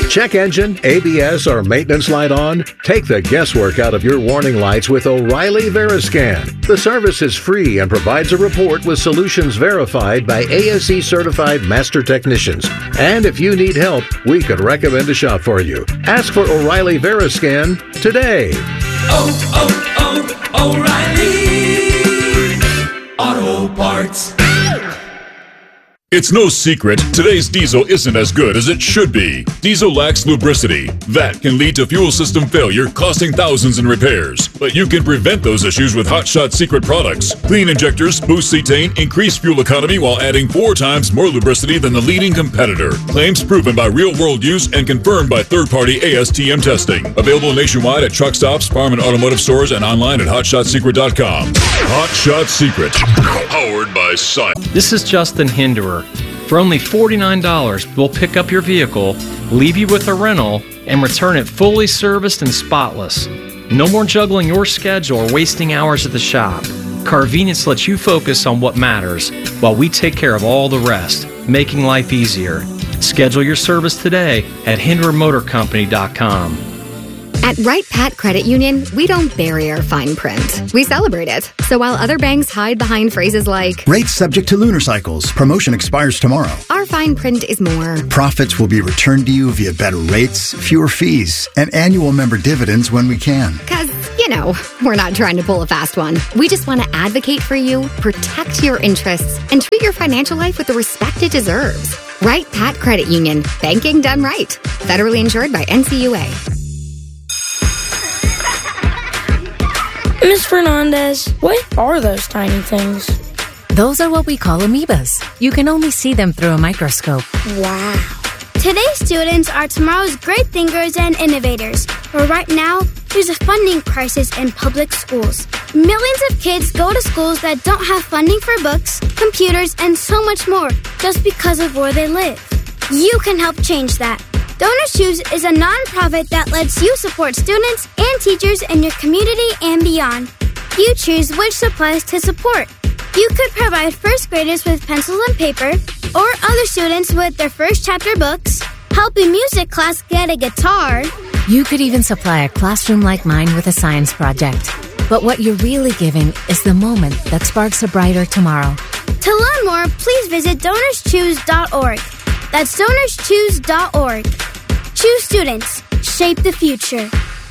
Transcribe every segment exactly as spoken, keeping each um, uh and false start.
Check engine, A B S, or maintenance light on? Take the guesswork out of your warning lights with O'Reilly Veriscan. The service is free and provides a report with solutions verified by A S E certified master technicians. And if you need help, we could recommend a shop for you. Ask for O'Reilly Veriscan today. Oh, oh, oh, O'Reilly Auto Parts. It's no secret, today's diesel isn't as good as it should be. Diesel lacks lubricity. That can lead to fuel system failure, costing thousands in repairs. But you can prevent those issues with Hot Shot Secret products. Clean injectors, boost cetane, increase fuel economy while adding four times more lubricity than the leading competitor. Claims proven by real-world use and confirmed by third-party A S T M testing. Available nationwide at truck stops, farm and automotive stores, and online at hot shot secret dot com. Hot Shot Secret, powered by science. This is Justin Hinderer. For only forty-nine dollars, we'll pick up your vehicle, leave you with a rental, and return it fully serviced and spotless. No more juggling your schedule or wasting hours at the shop. Carvenience lets you focus on what matters, while we take care of all the rest, making life easier. Schedule your service today at hinderer motor company dot com. At Wright Pat Credit Union, we don't bury our fine print. We celebrate it. So while other banks hide behind phrases like, rates subject to lunar cycles, promotion expires tomorrow, our fine print is more, profits will be returned to you via better rates, fewer fees, and annual member dividends when we can. Because, you know, we're not trying to pull a fast one. We just want to advocate for you, protect your interests, and treat your financial life with the respect it deserves. Wright Pat Credit Union. Banking done right. Federally insured by N C U A. Miz Fernandez, what are those tiny things? Those are what we call amoebas. You can only see them through a microscope. Wow. Today's students are tomorrow's great thinkers and innovators. But right now, there's a funding crisis in public schools. Millions of kids go to schools that don't have funding for books, computers, and so much more just because of where they live. You can help change that. Donors Choose is a nonprofit that lets you support students and teachers in your community and beyond. You choose which supplies to support. You could provide first graders with pencils and paper, or other students with their first chapter books, help a music class get a guitar. You could even supply a classroom like mine with a science project. But what you're really giving is the moment that sparks a brighter tomorrow. To learn more, please visit donors choose dot org. That's donors choose dot org. Choose students. Shape the future.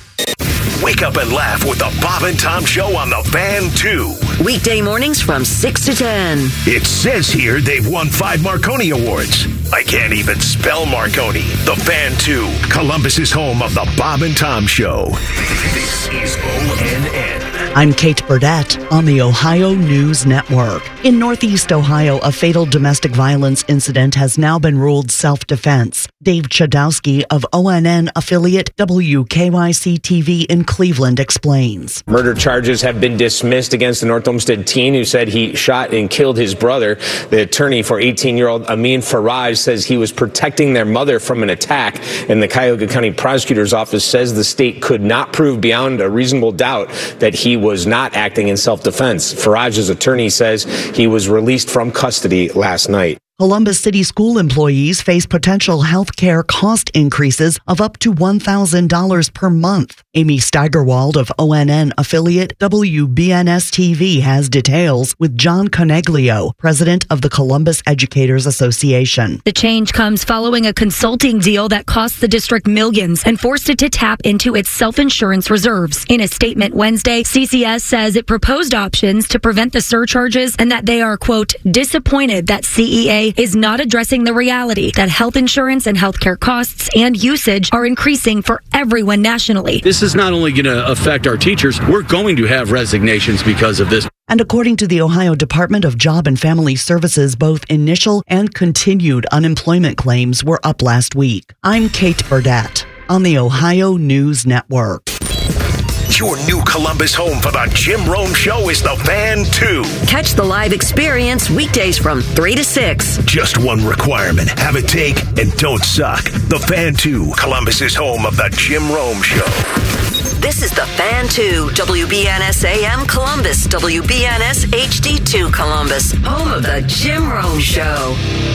Wake up and laugh with the Bob and Tom Show on the Fan two. Weekday mornings from six to ten. It says here they've won five Marconi Awards. I can't even spell Marconi. The Fan two, Columbus's home of the Bob and Tom Show. This is O N N. I'm Kate Burdett on the Ohio News Network. In Northeast Ohio, a fatal domestic violence incident has now been ruled self-defense. Dave Chodowski of O N N affiliate W K Y C T V in Cleveland explains. Murder charges have been dismissed against the North Olmsted teen who said he shot and killed his brother. The attorney for eighteen-year-old Amin Faraj says he was protecting their mother from an attack, and the Cuyahoga County Prosecutor's Office says the state could not prove beyond a reasonable doubt that he was not acting in self-defense. Faraj's attorney says he was released from custody last night. Columbus City school employees face potential health care cost increases of up to one thousand dollars per month. Amy Steigerwald of O N N affiliate W B N S T V has details with John Coneglio, president of the Columbus Educators Association. The change comes following a consulting deal that cost the district millions and forced it to tap into its self-insurance reserves. In a statement Wednesday, C C S says it proposed options to prevent the surcharges and that they are, quote, disappointed that C E A is not addressing the reality that health insurance and healthcare costs and usage are increasing for everyone nationally. This is not only going to affect our teachers, we're going to have resignations because of this. And according to the Ohio Department of Job and Family Services, both initial and continued unemployment claims were up last week. I'm Kate Burdett on the Ohio News Network. Your new Columbus home for the Jim Rome Show is the Fan two. Catch the live experience weekdays from three to six. Just one requirement. Have a take and don't suck. The Fan two, Columbus's home of the Jim Rome Show. This is the Fan two, W B N S A M Columbus, W B N S H D two Columbus, home of the Jim Rome Show.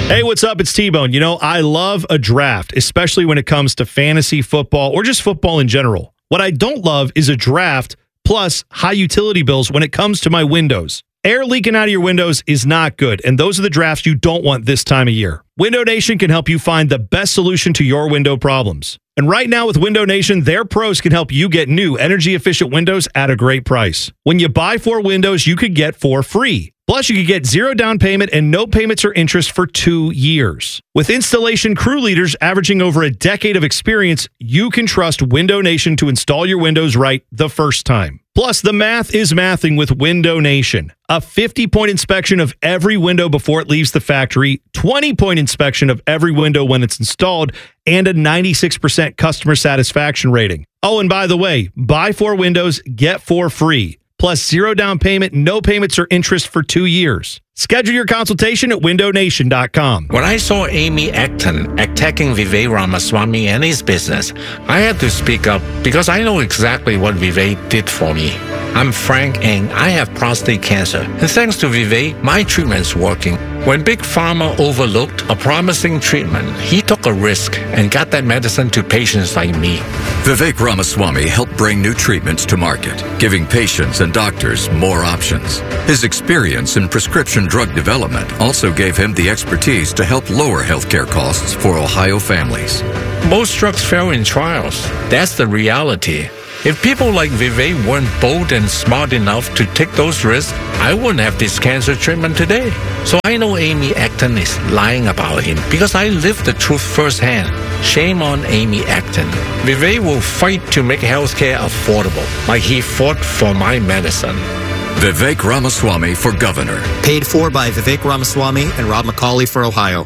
Hey, what's up? It's T-Bone. You know, I love a draft, especially when it comes to fantasy football or just football in general. What I don't love is a draft plus high utility bills when it comes to my windows. Air leaking out of your windows is not good, and those are the drafts you don't want this time of year. Window Nation can help you find the best solution to your window problems. And right now with Window Nation, their pros can help you get new energy-efficient windows at a great price. When you buy four windows, you could get four free. Plus, you could get zero down payment and no payments or interest for two years. With installation crew leaders averaging over a decade of experience, you can trust Window Nation to install your windows right the first time. Plus, the math is mathing with Window Nation. A fifty-point inspection of every window before it leaves the factory, twenty-point inspection of every window when it's installed, and a ninety-six percent customer satisfaction rating. Oh, and by the way, buy four windows, get four free. Plus zero down payment, no payments or interest for two years. Schedule your consultation at window nation dot com. When I saw Amy Acton attacking Vivek Ramaswamy and his business, I had to speak up because I know exactly what Vivek did for me. I'm Frank and I have prostate cancer. And thanks to Vivek, my treatment's working. When Big Pharma overlooked a promising treatment, he took a risk and got that medicine to patients like me. Vivek Ramaswamy helped bring new treatments to market, giving patients and doctors more options. His experience in prescription drug development also gave him the expertise to help lower healthcare costs for Ohio families. Most drugs fail in trials. That's the reality. If people like Vivek weren't bold and smart enough to take those risks, I wouldn't have this cancer treatment today. So I know Amy Acton is lying about him because I lived the truth firsthand. Shame on Amy Acton. Vivek will fight to make healthcare affordable, like he fought for my medicine. Vivek Ramaswamy for governor. Paid for by Vivek Ramaswamy and Rob McCauley for Ohio.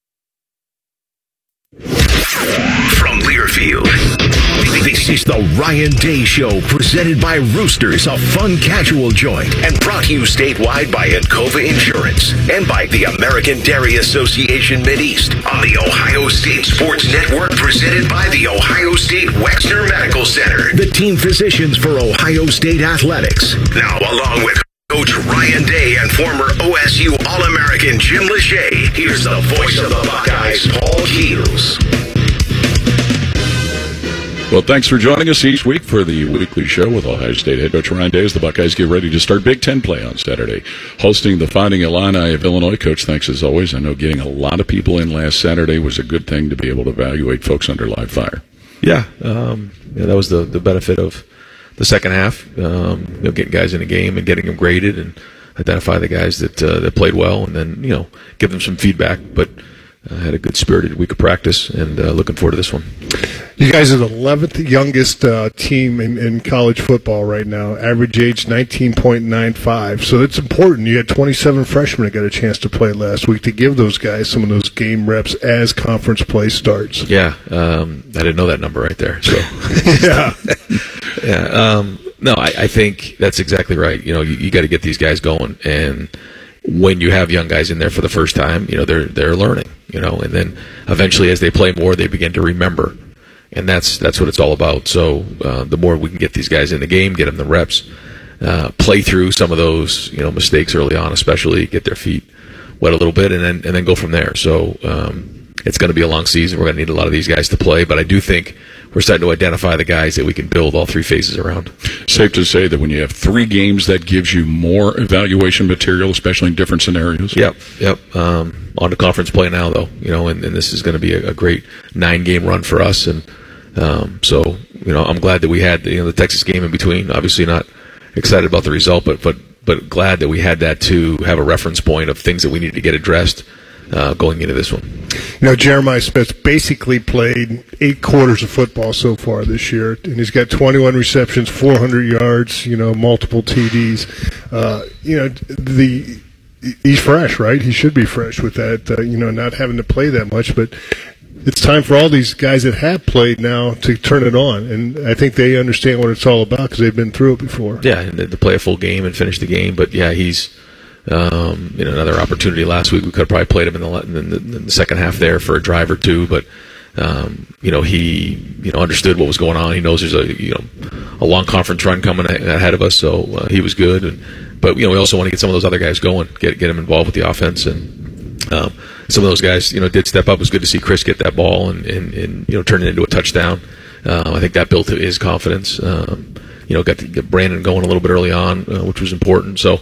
From Learfield, this is the Ryan Day Show, presented by Roosters, a fun casual joint, and brought to you statewide by Encova Insurance and by the American Dairy Association Mideast on the Ohio State Sports Network, presented by the Ohio State Wexner Medical Center, the team physicians for Ohio State Athletics. Now, along with Coach Ryan Day and former O S U All-American Jim Lachey, here's the voice of the Buckeyes, Paul Keels. Well, thanks for joining us each week for the weekly show with Ohio State head coach Ryan Day as the Buckeyes get ready to start Big Ten play on Saturday. Hosting the Fighting Illini of Illinois. Coach, thanks as always. I know getting a lot of people in last Saturday was a good thing to be able to evaluate folks under live fire. Yeah, um, yeah that was the, the benefit of the second half, um, you know, getting guys in the game and getting them graded and identify the guys that uh, that played well, and then, you know, give them some feedback. But uh, had a good spirited week of practice, and uh, looking forward to this one. You guys are the eleventh youngest uh, team in, in college football right now. Average age nineteen point nine five. So it's important. You had twenty-seven freshmen that got a chance to play last week to give those guys some of those game reps as conference play starts. Yeah, um, I didn't know that number right there. So yeah, yeah. Um, no, I, I think that's exactly right. You know, you, you got to get these guys going, and when you have young guys in there for the first time, you know, they're they're learning. You know, and then eventually, as they play more, they begin to remember. And that's that's what it's all about. So uh, the more we can get these guys in the game, get them the reps, uh, play through some of those, you know, mistakes early on, especially get their feet wet a little bit, and then and then go from there. So um, it's going to be a long season. We're going to need a lot of these guys to play, but I do think we're starting to identify the guys that we can build all three phases around. Safe to say that when you have three games, that gives you more evaluation material, especially in different scenarios. Yep, yep. Um, on to conference play now, though, you know, and, and this is going to be a, a great nine-game run for us, and um, so you know, I'm glad that we had you know the Texas game in between. Obviously, not excited about the result, but but but glad that we had that to have a reference point of things that we needed to get addressed uh, going into this one. You know, Jeremiah Smith basically played eight quarters of football so far this year, and he's got twenty-one receptions, four hundred yards, you know, multiple T Ds. Uh, you know, the he's fresh, right? He should be fresh with that, uh, you know, not having to play that much. But it's time for all these guys that have played now to turn it on, and I think they understand what it's all about because they've been through it before. Yeah, and to play a full game and finish the game. But, yeah, he's um, you know, another opportunity last week. We could have probably played him in the, in the, in the second half there for a drive or two, but um, you know, he you know understood what was going on. He knows there's a you know a long conference run coming ahead of us, so uh, he was good. And but you know, we also want to get some of those other guys going, get get them involved with the offense, and um, some of those guys, you know, did step up. It was good to see Chris get that ball and, and, and you know, turn it into a touchdown. Uh, I think that built his confidence. Um, you know, got to get Brandon going a little bit early on, uh, which was important. So,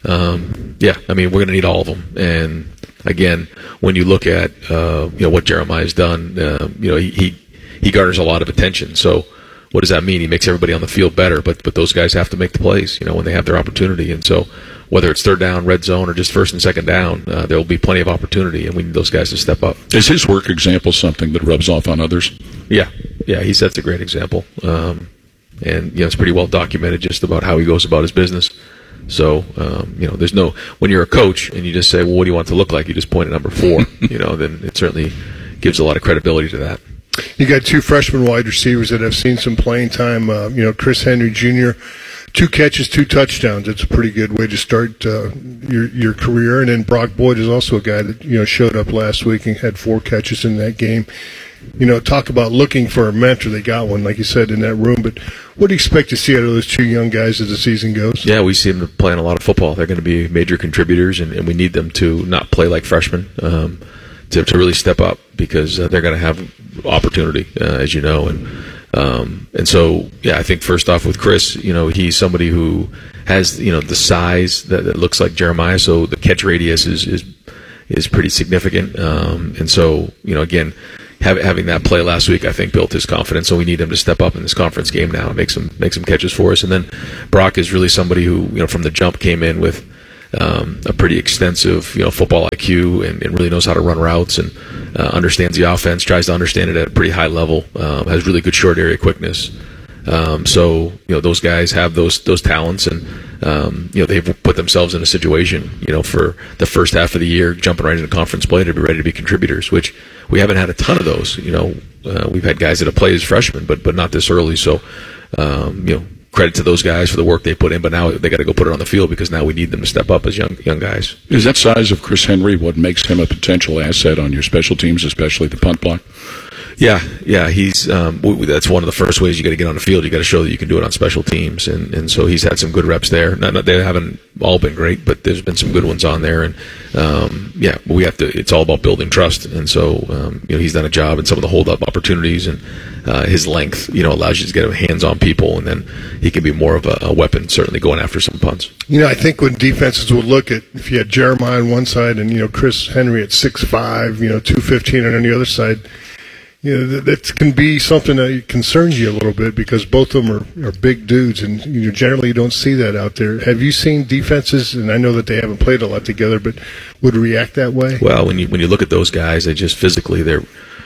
um, yeah, I mean, we're going to need all of them. And again, when you look at uh, you know what Jeremiah's done, uh, you know, he, he he garners a lot of attention. So, what does that mean? He makes everybody on the field better, but but those guys have to make the plays, you know, when they have their opportunity. And so, whether it's third down, red zone, or just first and second down, uh, there will be plenty of opportunity, and we need those guys to step up. Is his work example something that rubs off on others? Yeah, yeah, he sets a great example, um, and you know, it's pretty well documented just about how he goes about his business. So, um, you know, there's no, when you're a coach and you just say, well, what do you want to look like? You just point at number four, you know, then it certainly gives a lot of credibility to that. You got two freshman wide receivers that have seen some playing time. Uh, you know, Chris Henry Junior, two catches, two touchdowns. It's a pretty good way to start uh, your your career. And then Brock Boyd is also a guy that, you know, showed up last week and had four catches in that game. You know, talk about looking for a mentor. They got one, like you said, in that room. But what do you expect to see out of those two young guys as the season goes? Yeah, we see them playing a lot of football. They're going to be major contributors, and, and we need them to not play like freshmen, um, to, to really step up, because uh, they're going to have opportunity, uh, as you know. And um, and so, yeah, I think first off with Chris, you know, he's somebody who has, you know, the size that, that looks like Jeremiah, so the catch radius is is, is pretty significant. Um, and so, you know, again, having that play last week, I think, built his confidence. So we need him to step up in this conference game now and make some make some catches for us. And then Brock is really somebody who, you know, from the jump came in with um, a pretty extensive, you know, football I Q and, and really knows how to run routes and uh, understands the offense, tries to understand it at a pretty high level, um, has really good short area quickness. Um, so, you know, those guys have those those talents, and um, you know, they've put themselves in a situation, you know, for the first half of the year, jumping right into conference play to be ready to be contributors, which we haven't had a ton of those. You know, uh, we've had guys that have played as freshmen, but but not this early. So, um, you know, credit to those guys for the work they put in. But now they got to go put it on the field, because now we need them to step up as young young guys. Is that size of Chris Henry what makes him a potential asset on your special teams, especially the punt block? Yeah, yeah, he's um, that's one of the first ways you got to get on the field. You got to show that you can do it on special teams, and, and so he's had some good reps there. Not, not they haven't all been great, but there's been some good ones on there. And um, yeah, we have to. It's all about building trust, and so um, you know, he's done a job in some of the hold up opportunities, and uh, his length, you know, allows you to get him hands on people, and then he can be more of a, a weapon, certainly going after some punts. You know, I think when defenses will look at, if you had Jeremiah on one side and, you know, Chris Henry at six five, you know, two fifteen, and on the other side, you know, that, that can be something that concerns you a little bit, because both of them are, are big dudes, and you know, generally you don't see that out there. Have you seen defenses, and I know that they haven't played a lot together, but would react that way? Well, when you when you look at those guys, they just physically, they're,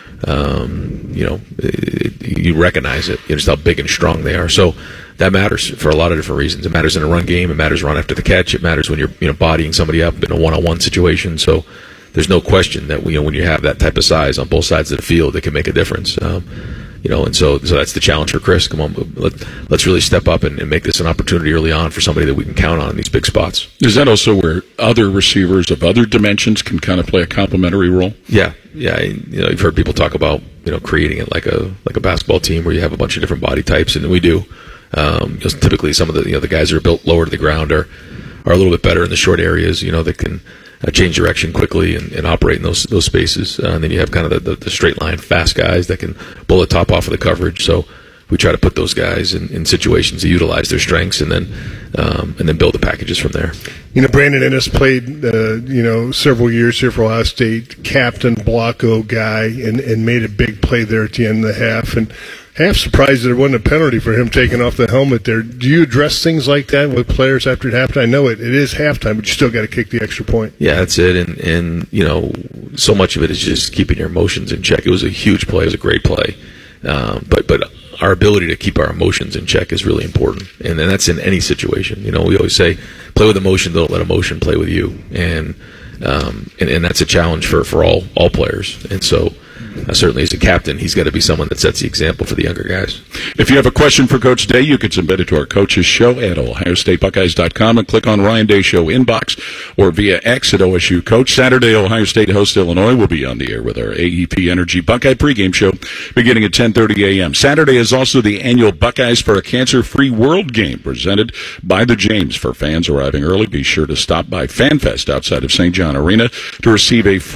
um, you know, it, you recognize it. You know, just how big and strong they are. So that matters for a lot of different reasons. It matters in a run game. It matters run after the catch. It matters when you're, you know, bodying somebody up in a one-on-one situation. So there's no question that, you know, when you have that type of size on both sides of the field, it can make a difference. Um, you know, and so so that's the challenge for Chris. Come on, let, let's really step up and, and make this an opportunity early on for somebody that we can count on in these big spots. Is that also where other receivers of other dimensions can kind of play a complementary role? Yeah, yeah. You know, you've heard people talk about, you know, creating it like a like a basketball team where you have a bunch of different body types, and we do. Um, you know, typically, some of the, you know, the guys that are built lower to the ground are are a little bit better in the short areas. You know, that can Uh, change direction quickly and, and operate in those those spaces. Uh, and then you have kind of the, the, the straight line fast guys that can bullet top off of the coverage. So we try to put those guys in, in situations to utilize their strengths, and then um, and then build the packages from there. You know, Brandon Ennis played uh, you know several years here for Ohio State, captain, blocko guy, and, and made a big play there at the end of the half. And half surprised there wasn't a penalty for him taking off the helmet there. Do you address things like that with players after halftime? I know it, it is halftime, but you still got to kick the extra point. Yeah, that's it. And, and, you know, so much of it is just keeping your emotions in check. It was a huge play. It was a great play. Um, but, but our ability to keep our emotions in check is really important. And, and that's in any situation. You know, we always say, play with emotion, don't let emotion play with you. And, um, and, and that's a challenge for, for all, all players. And so, Uh, certainly as a captain, he's got to be someone that sets the example for the younger guys. If you have a question for Coach Day, you can submit it to our coaches show at ohio state buckeyes dot com and click on Ryan Day Show inbox, or via X at O S U Coach. Saturday, Ohio State hosts Illinois. Will be on the air with our A E P Energy Buckeye pregame show beginning at ten thirty a.m. Saturday is also the annual Buckeyes for a Cancer-Free World game presented by the James. For fans arriving early, be sure to stop by FanFest outside of Saint John Arena to receive a free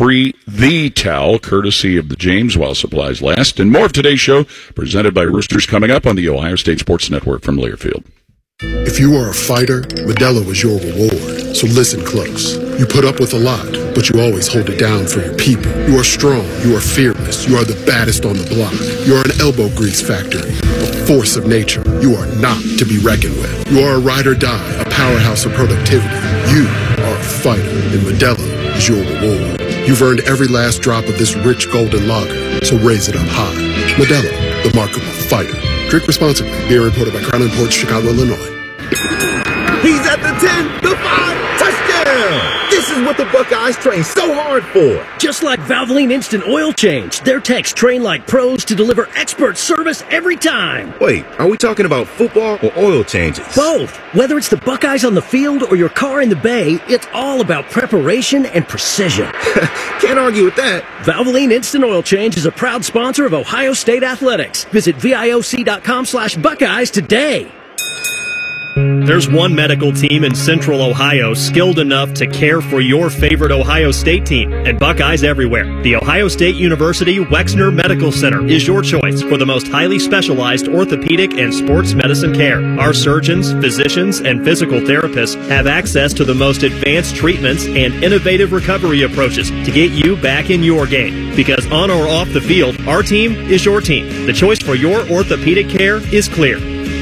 the towel, courtesy of the James while supplies last. And more of today's show presented by Roosters coming up on the Ohio State Sports Network from Learfield. If you are a fighter, Modelo is your reward. So listen close. You put up with a lot, but you always hold it down for your people. You are strong. You are fearless. You are the baddest on the block. You are an elbow grease factory, a force of nature. You are not to be reckoned with. You are a ride or die, a powerhouse of productivity. You are a fighter, and Modelo is your reward. You've earned every last drop of this rich golden lager, so raise it up high. Modelo, the mark of a fighter. Drink responsibly. Beer imported by Crown Imports, Chicago, Illinois. He's at the ten, the five, touchdown! This is what the Buckeyes train so hard for. Just like Valvoline Instant Oil Change, their techs train like pros to deliver expert service every time. Wait, are we talking about football or oil changes? Both. Whether it's the Buckeyes on the field or your car in the bay, it's all about preparation and precision. Can't argue with that. Valvoline Instant Oil Change is a proud sponsor of Ohio State Athletics. Visit V I O C dot com slash Buckeyes today. There's one medical team in Central Ohio skilled enough to care for your favorite Ohio State team, and Buckeyes everywhere. The Ohio State University Wexner Medical Center is your choice for the most highly specialized orthopedic and sports medicine care. Our surgeons, physicians, and physical therapists have access to the most advanced treatments and innovative recovery approaches to get you back in your game. Because on or off the field, our team is your team. The choice for your orthopedic care is clear.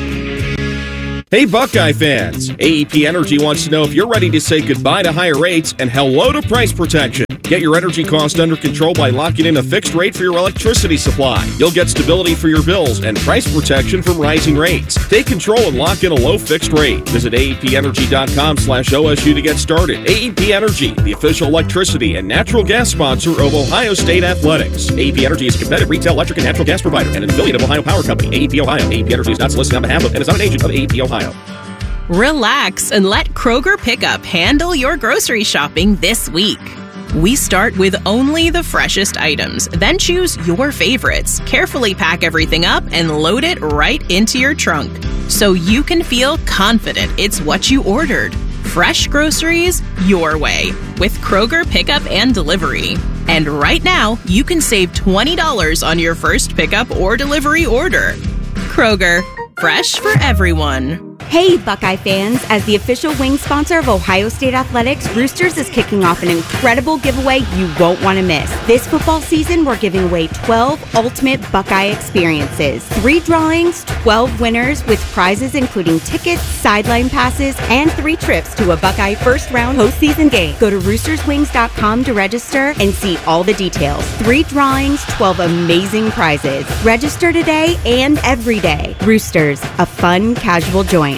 Hey Buckeye fans, A E P Energy wants to know if you're ready to say goodbye to higher rates and hello to price protection. Get your energy cost under control by locking in a fixed rate for your electricity supply. You'll get stability for your bills and price protection from rising rates. Take control and lock in a low fixed rate. Visit A E P energy dot com slash O S U to get started. A E P Energy, the official electricity and natural gas sponsor of Ohio State Athletics. A E P Energy is a competitive retail electric and natural gas provider and an affiliate of Ohio Power Company. A E P Ohio. A E P Energy is not solicited on behalf of and is not an agent of A E P Ohio. Relax and let Kroger Pickup handle your grocery shopping this week. We start with only the freshest items, then choose your favorites, carefully pack everything up, and load it right into your trunk so you can feel confident it's what you ordered. Fresh groceries your way with Kroger Pickup and Delivery. And right now, you can save twenty dollars on your first pickup or delivery order. Kroger, fresh for everyone. Hey, Buckeye fans! As the official wing sponsor of Ohio State Athletics, Roosters is kicking off an incredible giveaway you won't want to miss. This football season, we're giving away twelve ultimate Buckeye experiences. Three drawings, twelve winners with prizes including tickets, sideline passes, and three trips to a Buckeye first-round postseason game. Go to roosters wings dot com to register and see all the details. Three drawings, twelve amazing prizes. Register today and every day. Roosters, a fun, casual joint.